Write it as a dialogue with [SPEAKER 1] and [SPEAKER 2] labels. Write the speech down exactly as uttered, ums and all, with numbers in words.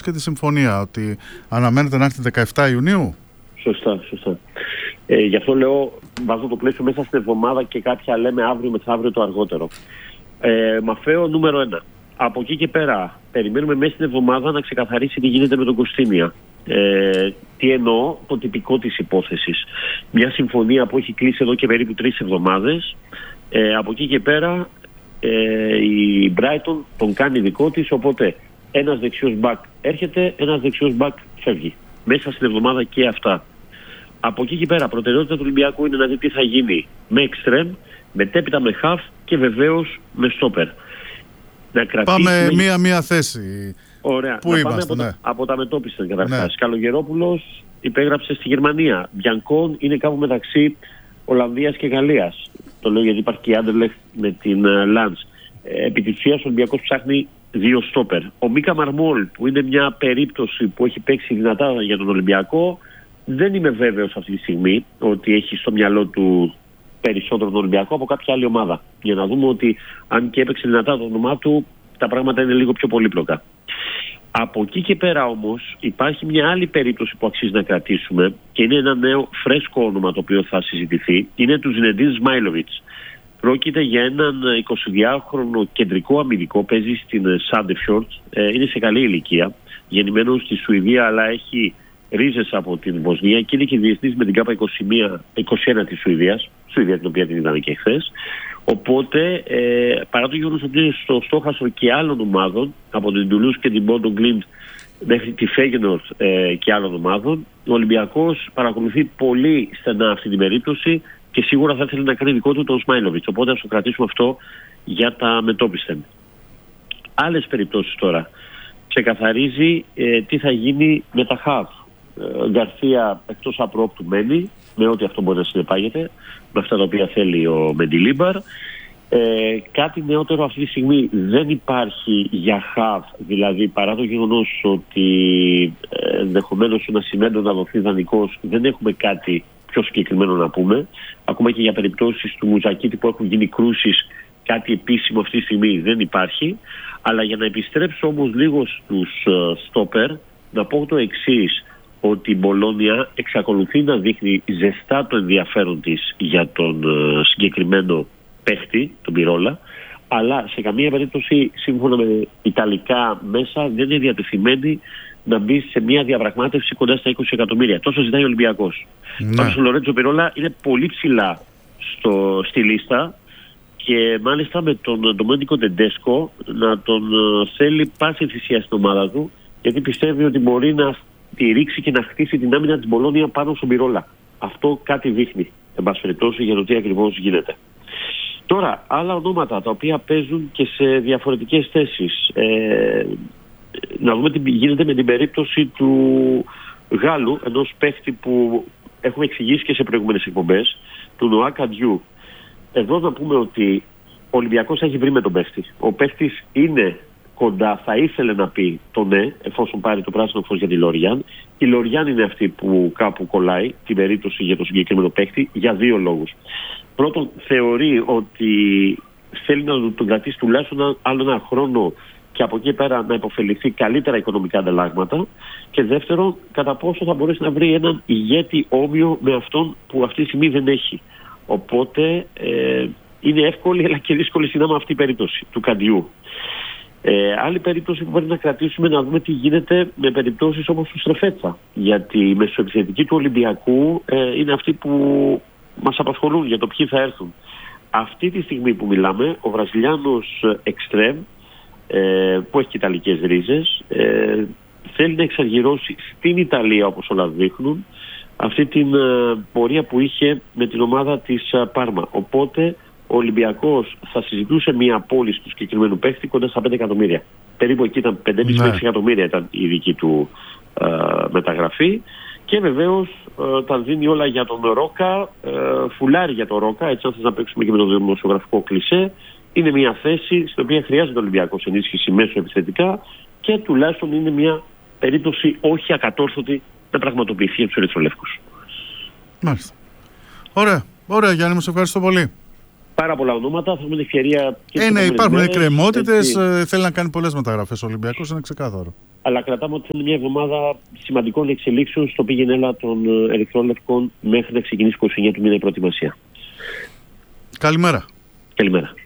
[SPEAKER 1] και τη συμφωνία, ότι αναμένεται να έρθει δεκαεφτά Ιουνίου.
[SPEAKER 2] Σωστά, σωστά. Ε, γι' αυτό λέω, βάζω το πλαίσιο μέσα στην εβδομάδα και κάποια λέμε αύριο μεθαύριο το αργότερο. Ε, Μαφαίο νούμερο ένα. Από εκεί και πέρα, περιμένουμε μέσα στην εβδομάδα να ξεκαθαρίσει τι γίνεται με τον Κωστίνια. Ε, τι εννοώ, το τυπικό της υπόθεσης. Μια συμφωνία που έχει κλείσει εδώ και περίπου τρεις εβδομάδες. Ε, από εκεί και πέρα, ε, η Brighton τον κάνει δικό της, οπότε ένας δεξιός μπακ έρχεται, ένας δεξιός μπακ φεύγει. Μέσα στην εβδομάδα και αυτά. Από εκεί και πέρα, προτεραιότητα του Ολυμπιακού είναι να δει τι θα γίνει με εξτρέμ, μετέπειτα με χαφ και βεβαίως με στόπερ. Να κρατήσουμε...
[SPEAKER 1] Πάμε μία-μία θέση.
[SPEAKER 2] Ωραία.
[SPEAKER 1] Πού
[SPEAKER 2] να
[SPEAKER 1] είμαστε,
[SPEAKER 2] πάμε από,
[SPEAKER 1] ναι.
[SPEAKER 2] τα, από τα μετώπιστα καταρχάς.
[SPEAKER 1] Ναι.
[SPEAKER 2] Καλογερόπουλος υπέγραψε στη Γερμανία. Μπιανκόν είναι κάπου μεταξύ Ολλανδίας και Γαλλίας. Το λέω γιατί υπάρχει και η Άντερλεχτ με την uh, Λαντς. Ε, επί της ουσίας ο Ολυμπιακός ψάχνει δύο στόπερ. Ο Μίκα Μαρμόλ, που είναι μια περίπτωση που έχει παίξει δυνατά για τον Ολυμπιακό, δεν είμαι βέβαιος αυτή τη στιγμή ότι έχει στο μυαλό του περισσότερο τον Ολυμπιακό από κάποια άλλη ομάδα. Για να δούμε ότι αν και έπαιξε δυνατά το όνομά του, τα πράγματα είναι λίγο πιο πολύπλοκα. Από εκεί και πέρα όμως υπάρχει μια άλλη περίπτωση που αξίζει να κρατήσουμε και είναι ένα νέο φρέσκο όνομα το οποίο θα συζητηθεί. Είναι του Ζινεντίν Σμάιλοβιτς. Πρόκειται για έναν εικοσιδυάχρονο κεντρικό αμυντικό, παίζει στην Σάντεφιορτ, είναι σε καλή ηλικία, γεννημένο στη Σουηδία αλλά έχει ρίζες από την Βοσνία και είναι και διεθνής με την ΚΑΠΑ είκοσι ένα της Σουηδίας, Σουηδία την οποία την είδαμε και χθες. Οπότε, ε, παρά το γεγονός ότι είναι στο στόχαστρο και άλλων ομάδων, από την Τουλούζ και την Μπόντο Γκλίντ μέχρι τη Φέγενορτ ε, και άλλων ομάδων, ο Ολυμπιακός παρακολουθεί πολύ στενά αυτή την περίπτωση και σίγουρα θα ήθελε να κάνει δικό του τον Σμάιλοβιτς. Οπότε ας το κρατήσουμε αυτό για τα μετώπιστεν. Άλλες περιπτώσεις τώρα. Ξεκαθαρίζει ε, τι θα γίνει με τα χαβ. Ε, Γκαρσία εκτός απρόπτου μένει, με ό,τι αυτό μπορεί να συνεπάγεται, με αυτά τα οποία θέλει ο Μεντιλίμπαρ. Ε, κάτι νεότερο αυτή τη στιγμή δεν υπάρχει για χαβ, δηλαδή παρά το γεγονός ότι ε, ενδεχομένως ένα σημαίνον να δοθεί δανεικός, δεν έχουμε κάτι πιο συγκεκριμένο να πούμε. Ακόμα και για περιπτώσεις του Μουζακίτη που έχουν γίνει κρούσεις, κάτι επίσημο αυτή τη στιγμή δεν υπάρχει. Αλλά για να επιστρέψω όμως λίγο στους στόπερ, uh, να πω το εξής, ότι η Μπολόνια εξακολουθεί να δείχνει ζεστά το ενδιαφέρον της για τον uh, συγκεκριμένο παίχτη, τον Πιρόλα, αλλά σε καμία περίπτωση, σύμφωνα με ιταλικά μέσα, δεν είναι διατεθειμένη να μπει σε μια διαπραγμάτευση κοντά στα είκοσι εκατομμύρια. Τόσο ζητάει ο Ολυμπιακός. Ναι. Πάντως ο Λορέντζο Πιρόλα είναι πολύ ψηλά στο, στη λίστα και μάλιστα με τον Ντομέντικο Τεντέσκο να τον uh, θέλει πάση θυσία στην ομάδα του, γιατί πιστεύει ότι μπορεί να στηρίξει και να χτίσει την άμυνα της Μπολόνια πάνω στον Πιρόλα. Αυτό κάτι δείχνει, εν πάση περιπτώσει, για το τι ακριβώς γίνεται. Τώρα, άλλα ονόματα τα οποία παίζουν και σε διαφορετικές θέσεις. Ε, να δούμε τι γίνεται με την περίπτωση του Γάλλου, ενός παίχτη που έχουμε εξηγήσει και σε προηγούμενες εκπομπές, του Νοά Καντιού. Εδώ να πούμε ότι ο Ολυμπιακός έχει βρει με τον παίχτη. Ο παίχτης είναι κοντά, θα ήθελε να πει το ναι, εφόσον πάρει το πράσινο φως για τη Λοριάν. Η Λοριάν είναι αυτή που κάπου κολλάει την περίπτωση για το συγκεκριμένο παίχτη για δύο λόγους. Πρώτον, θεωρεί ότι θέλει να τον κρατήσει τουλάχιστον άλλο ένα χρόνο και από εκεί πέρα να υποφεληθεί καλύτερα οικονομικά ανταλλάγματα. Και δεύτερον, κατά πόσο θα μπορέσει να βρει έναν ηγέτη όμοιο με αυτόν που αυτή τη στιγμή δεν έχει. Οπότε ε, είναι εύκολη αλλά και δύσκολη συνάμα αυτή η περίπτωση του Καντιού. Ε, άλλη περίπτωση που μπορεί να κρατήσουμε, να δούμε τι γίνεται με περιπτώσεις όπως του Στρεφέτσα. Γιατί η μεσοεπιθετική του Ολυμπιακού ε, είναι αυτοί που μας απασχολούν για το ποιοι θα έρθουν. Αυτή τη στιγμή που μιλάμε, ο Βραζιλιάνος εξτρέμ, ε, που έχει και ιταλικές ρίζες, ε, θέλει να εξαργυρώσει στην Ιταλία, όπως όλα δείχνουν, αυτή την ε, πορεία που είχε με την ομάδα της ε, Πάρμα. Οπότε ο Ολυμπιακός θα συζητούσε μια απόλυση του συγκεκριμένου παίχτη κοντά στα πέντε εκατομμύρια. Περίπου εκεί ήταν πέντε κόμμα πέντε εκατομμύρια ήταν η δική του ε, μεταγραφή. Και βεβαίως ε, τα δίνει όλα για τον Ρόκα, ε, φουλάρει για τον Ρόκα, έτσι αν θες να παίξουμε και με το δημοσιογραφικό κλισέ. Είναι μια θέση στην οποία χρειάζεται ο Ολυμπιακός ενίσχυση μέσω επιθετικά και τουλάχιστον είναι μια περίπτωση όχι ακατόρθωτη να πραγματοποιηθεί από τους ερυθρολεύκους.
[SPEAKER 1] Μάλιστα. Ωραία, ωραία Γιάννη, μου σε ευχαριστώ πολύ.
[SPEAKER 2] πάρα πολλά ονόματα. Θα έχουμε την ευκαιρία.
[SPEAKER 1] Ε, ναι, υπάρχουν εκκρεμότητες. Θέλει να κάνει πολλές μεταγραφές ο Ολυμπιακός, είναι ξεκάθαρο.
[SPEAKER 2] Αλλά κρατάμε ότι είναι μια εβδομάδα σημαντικών εξελίξεων στο πήγαινε έλα των Ερυθρόλευκων μέχρι να ξεκινήσει είκοσι εννέα του μήνα η προετοιμασία.
[SPEAKER 1] Καλημέρα.
[SPEAKER 2] Καλημέρα.